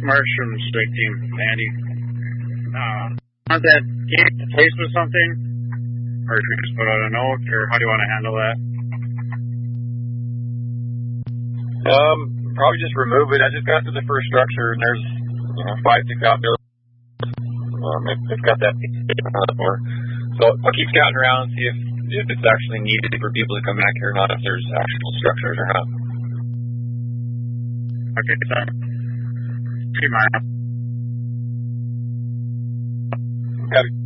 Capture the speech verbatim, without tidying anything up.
Marsh from the strike team, Andy. Uh, want that game replaced with something? Or should we just put out a note, or how do you want to handle that? Um, probably just remove it. I just got to the first structure, and there's, you know, five, six outbuildings. Um, it, it's got that on it for. So I'll keep scouting around and see if, if it's actually needed for people to come back here or not, if there's actual structures or not. Okay, so see my Got it.